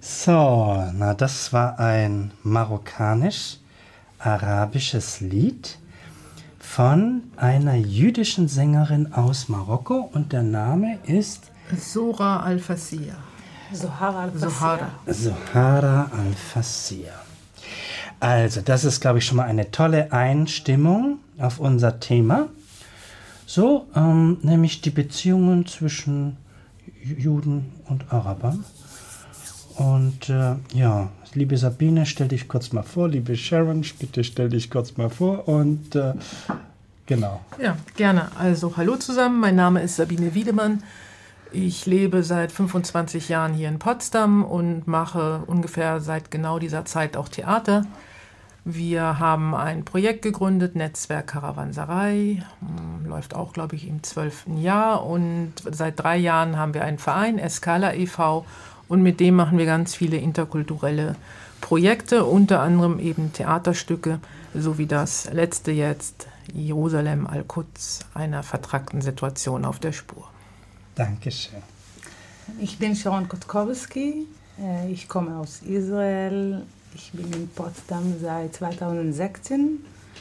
So, na das war ein marokkanisch-arabisches Lied von einer jüdischen Sängerin aus Marokko und der Name ist Zohra Al-Fassiya. Zohra Al-Fassiya. Also, das ist, glaube ich, schon mal eine tolle Einstimmung auf unser Thema. So, nämlich die Beziehungen zwischen Juden und Arabern. Und ja, liebe Sabine, stell dich kurz mal vor. Liebe Sharon, bitte stell dich kurz mal vor. Und genau. Ja, gerne. Also, hallo zusammen. Mein Name ist Sabine Wiedemann. Ich lebe seit 25 Jahren hier in Potsdam und mache ungefähr seit genau dieser Zeit auch Theater. Wir haben ein Projekt gegründet, Netzwerk Karawanserei, läuft auch, glaube ich, im 12. Jahr. Und seit 3 Jahren haben wir einen Verein, Escala e.V., und mit dem machen wir ganz viele interkulturelle Projekte, unter anderem eben Theaterstücke, so wie das letzte jetzt, Jerusalem Al-Quds, einer vertrackten Situation auf der Spur. Dankeschön. Ich bin Sharon Kotkowski, ich komme aus Israel, ich bin in Potsdam seit 2016.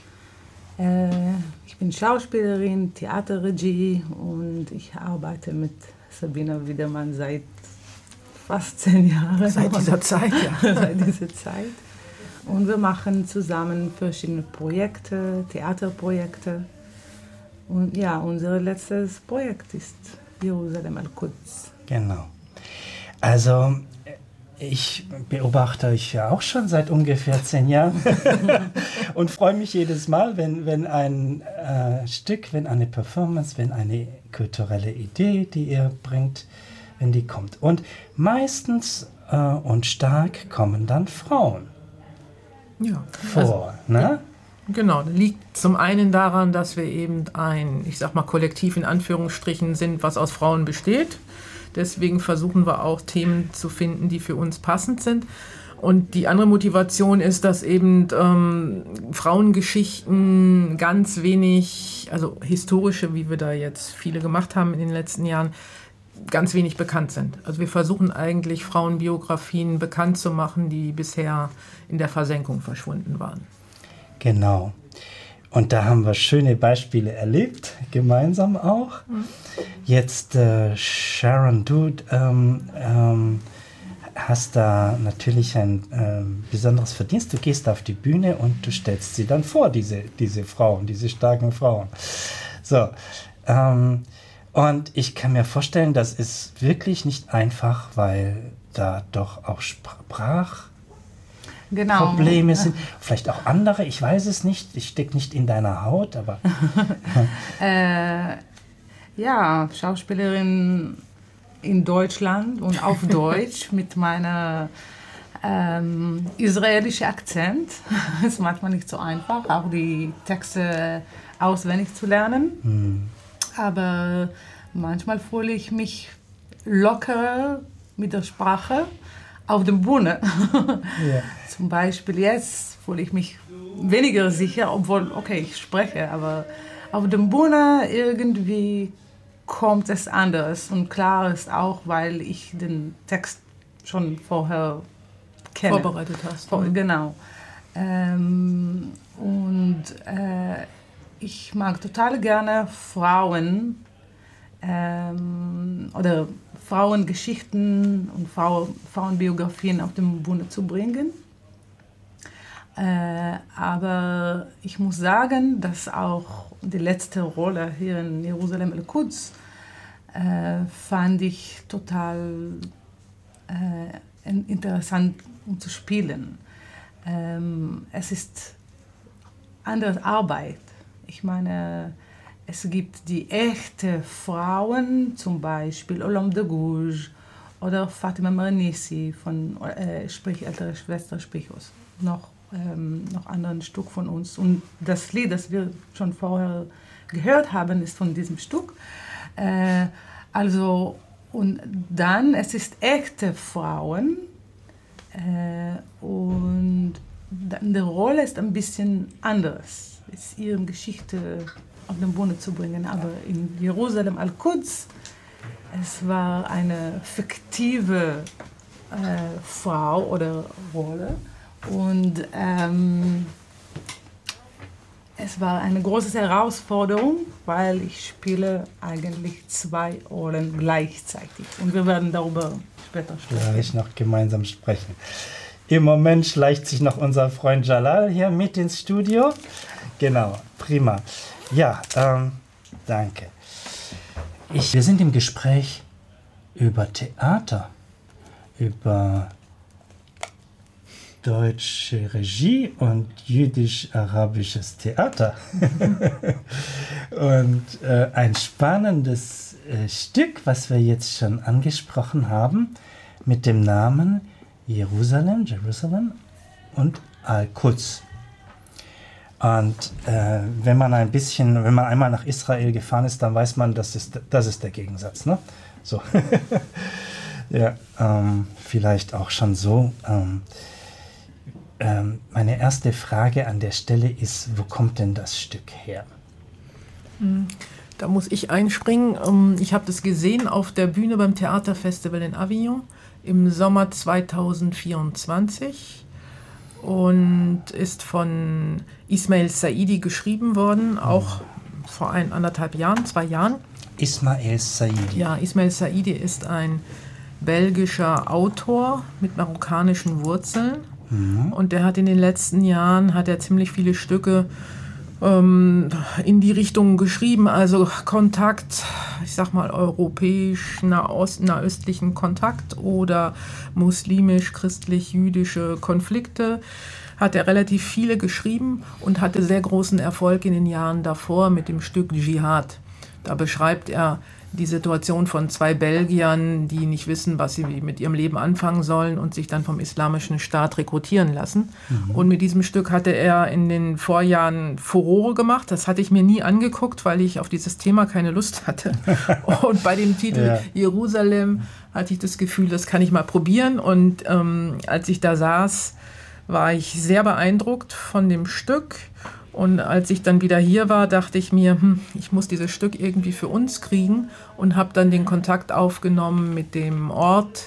Ich bin Schauspielerin, Theaterregie und ich arbeite mit Sabine Wiedemann seit fast 10 Jahren. Seit dieser Zeit, ja. Seit dieser Zeit. Und wir machen zusammen verschiedene Projekte, Theaterprojekte. Und ja, unser letztes Projekt ist Jerusalem Al-Quds. Genau. Also, ich beobachte euch ja auch schon seit ungefähr 10 Jahren und freue mich jedes Mal, wenn ein Stück, wenn eine Performance, wenn eine kulturelle Idee, die ihr bringt, wenn die kommt. Und meistens und stark kommen dann Frauen vor. Also, ne? Ja. Genau, das liegt zum einen daran, dass wir eben ein, ich sag mal, Kollektiv in Anführungsstrichen sind, was aus Frauen besteht. Deswegen versuchen wir auch Themen zu finden, die für uns passend sind. Und die andere Motivation ist, dass eben Frauengeschichten ganz wenig, also historische, wie wir da jetzt viele gemacht haben in den letzten Jahren, ganz wenig bekannt sind. Also wir versuchen eigentlich Frauenbiografien bekannt zu machen, die bisher in der Versenkung verschwunden waren. Genau. Und da haben wir schöne Beispiele erlebt, gemeinsam auch. Jetzt, Sharon, du hast da natürlich ein besonderes Verdienst. Du gehst auf die Bühne und du stellst sie dann vor, diese Frauen, diese starken Frauen. So, und ich kann mir vorstellen, das ist wirklich nicht einfach, weil da doch auch Probleme sind, vielleicht auch andere, ich weiß es nicht, ich stecke nicht in deiner Haut, aber... Ja, Schauspielerin in Deutschland und auf Deutsch mit meiner israelischen Akzent. Ist manchmal nicht so einfach, auch die Texte auswendig zu lernen. Aber manchmal fühle ich mich lockerer mit der Sprache auf der Bühne. Ja. Zum Beispiel jetzt fühle ich mich weniger sicher, obwohl, okay, ich spreche, aber auf der Bühne irgendwie kommt es anders. Und klar ist auch, weil ich den Text schon vorher kenne. Vorbereitet hast. Genau. Ich mag total gerne Frauen oder Frauengeschichten und Frauenbiografien auf die Bühne zu bringen. Aber ich muss sagen, dass auch die letzte Rolle hier in Jerusalem Al-Quds fand ich total interessant, um zu spielen. Es ist andere Arbeit. Ich meine, es gibt die echten Frauen, zum Beispiel Olam de Gouges oder Fatima Mernissi, sprich ältere Schwester, sprich aus noch anderen Stück von uns. Und das Lied, das wir schon vorher gehört haben, ist von diesem Stück. Und dann, es ist echte Frauen und die Rolle ist ein bisschen anders. Es ist ihre Geschichte auf den Bühne zu bringen. Aber in Jerusalem Al-Quds, es war eine fiktive Frau oder Rolle. Und es war eine große Herausforderung, weil ich spiele eigentlich 2 Rollen gleichzeitig. Und wir werden darüber später sprechen. Gleich noch gemeinsam sprechen. Im Moment schleicht sich noch unser Freund Jalal hier mit ins Studio. Genau, prima. Ja, danke. Wir sind im Gespräch über Theater, über deutsche Regie und jüdisch-arabisches Theater. Und ein spannendes Stück, was wir jetzt schon angesprochen haben, mit dem Namen Jerusalem und Al-Quds. Und wenn man einmal nach Israel gefahren ist, dann weiß man, das ist der Gegensatz, ne? So. Ja, vielleicht auch schon so. Meine erste Frage an der Stelle ist, wo kommt denn das Stück her? Da muss ich einspringen. Ich habe das gesehen auf der Bühne beim Theaterfestival in Avignon im Sommer 2024 und ist von Ismail Saidi geschrieben worden, auch vor 2 Jahren. Ismail Saidi. Ja, Ismail Saidi ist ein belgischer Autor mit marokkanischen Wurzeln. Und der hat in den letzten Jahren ziemlich viele Stücke in die Richtung geschrieben, also Kontakt, ich sag mal europäisch-nahöstlichen Kontakt oder muslimisch-christlich-jüdische Konflikte. Hat er relativ viele geschrieben und hatte sehr großen Erfolg in den Jahren davor mit dem Stück Dschihad. Da beschreibt er die Situation von 2 Belgiern, die nicht wissen, was sie mit ihrem Leben anfangen sollen und sich dann vom Islamischen Staat rekrutieren lassen. Und mit diesem Stück hatte er in den Vorjahren Furore gemacht. Das hatte ich mir nie angeguckt, weil ich auf dieses Thema keine Lust hatte. Und bei dem Titel Jerusalem hatte ich das Gefühl, das kann ich mal probieren. Und als ich da saß, war ich sehr beeindruckt von dem Stück. Und als ich dann wieder hier war, dachte ich mir, ich muss dieses Stück irgendwie für uns kriegen und habe dann den Kontakt aufgenommen mit dem Ort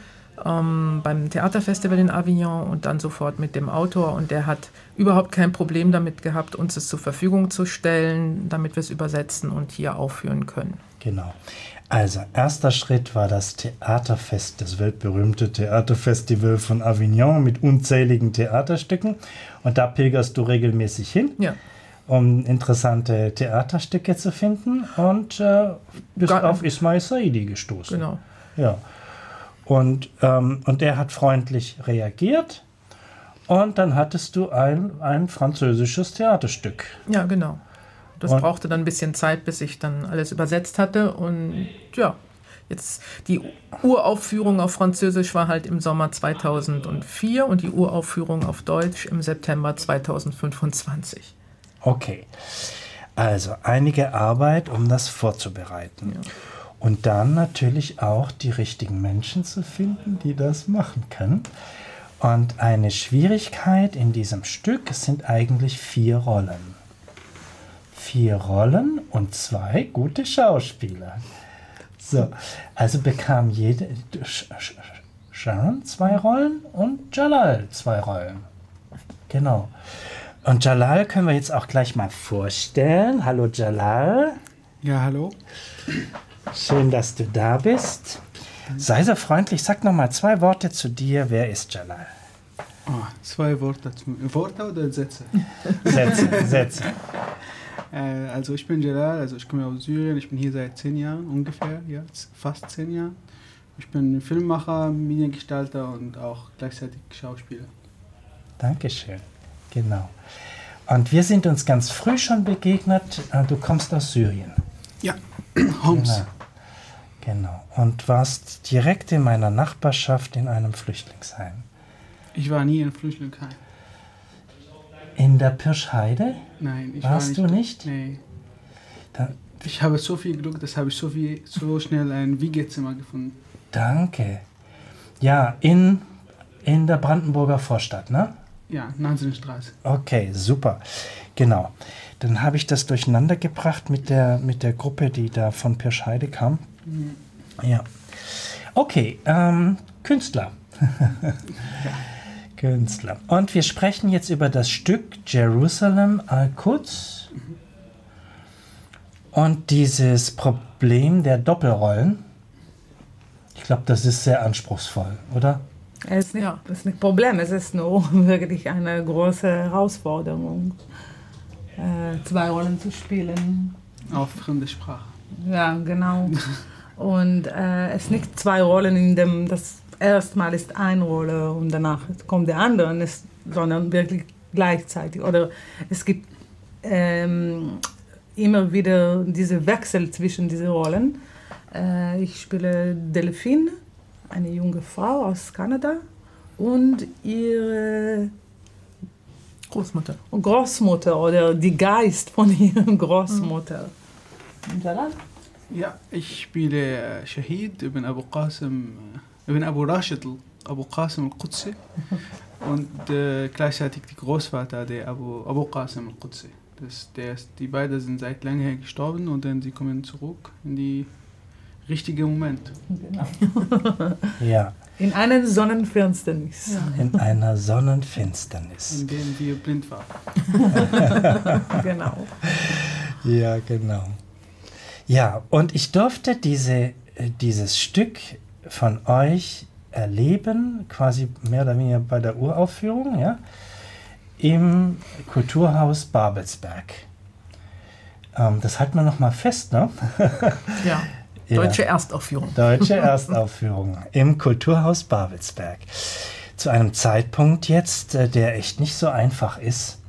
beim Theaterfestival in Avignon und dann sofort mit dem Autor. Und der hat überhaupt kein Problem damit gehabt, uns es zur Verfügung zu stellen, damit wir es übersetzen und hier aufführen können. Genau. Also, erster Schritt war das Theaterfest, das weltberühmte Theaterfestival von Avignon mit unzähligen Theaterstücken. Und da pilgerst du regelmäßig hin, um interessante Theaterstücke zu finden und bist auf Ismail Saidi gestoßen. Genau. Ja. Und er hat freundlich reagiert und dann hattest du ein französisches Theaterstück. Ja, genau. Das brauchte dann ein bisschen Zeit, bis ich dann alles übersetzt hatte. Und ja, jetzt die Uraufführung auf Französisch war halt im Sommer 2004 und die Uraufführung auf Deutsch im September 2025. Okay, also einige Arbeit, um das vorzubereiten. Ja. Und dann natürlich auch die richtigen Menschen zu finden, die das machen können. Und eine Schwierigkeit in diesem Stück, es sind eigentlich 4 Rollen. 4 Rollen und 2 gute Schauspieler. So, also bekam Sharon 2 Rollen und Jalal 2 Rollen. Genau. Und Jalal können wir jetzt auch gleich mal vorstellen. Hallo Jalal. Ja, hallo. Schön, dass du da bist. Sei so freundlich, sag noch mal 2 Worte zu dir. Wer ist Jalal? 2 Worte. Worte oder Sätze? Sätze. Also ich bin Jalal, also ich komme aus Syrien, ich bin hier seit 10 Jahren ungefähr, ja, fast 10 Jahren. Ich bin Filmemacher, Mediengestalter und auch gleichzeitig Schauspieler. Dankeschön, genau. Und wir sind uns ganz früh schon begegnet, du kommst aus Syrien. Ja, Homs. Genau, und warst direkt in meiner Nachbarschaft in einem Flüchtlingsheim. Ich war nie in einem Flüchtlingsheim. In der Pirschheide? Nein, ich Warst war du nicht? Nee. Ich habe so viel Glück, dass habe ich so schnell ein WG-Zimmer gefunden. Danke. Ja, in der Brandenburger Vorstadt, ne? Ja, Nansenstraße. Okay, super. Genau. Dann habe ich das durcheinander gebracht mit der Gruppe, die da von Pirschheide kam. Ja. Okay, Künstler. Künstler. Und wir sprechen jetzt über das Stück Jerusalem al-Quds und dieses Problem der Doppelrollen. Ich glaube, das ist sehr anspruchsvoll, oder? Es ist nicht ein Problem, es ist nur wirklich eine große Herausforderung, 2 Rollen zu spielen. Auf fremde Sprache. Ja, genau. Und es ist nicht 2 Rollen, in dem das erstmal ist eine Rolle und danach kommt der andere, sondern wirklich gleichzeitig. Oder es gibt immer wieder diese Wechsel zwischen diesen Rollen. Ich spiele Delphine, eine junge Frau aus Kanada, und ihre Großmutter oder die Geist von ihrer Großmutter. Jalal? Ja, ich spiele Shahid ibn Abu Rashid Abu Qasim al-Qudsi und gleichzeitig die Großvater der Abu Qasim al-Qudsi. Die beiden sind seit langem gestorben und dann sie kommen zurück in die richtige Moment. Genau. Ja. In einer Sonnenfinsternis. Ja. In einer Sonnenfinsternis. In der wir blind waren. Genau. Ja, genau. Ja, und ich durfte dieses Stück von euch erleben, quasi mehr oder weniger bei der Uraufführung, ja, im Kulturhaus Babelsberg. Das halten wir noch mal fest, ne? Ja. Deutsche Erstaufführung. Deutsche Erstaufführung im Kulturhaus Babelsberg. Zu einem Zeitpunkt jetzt, der echt nicht so einfach ist.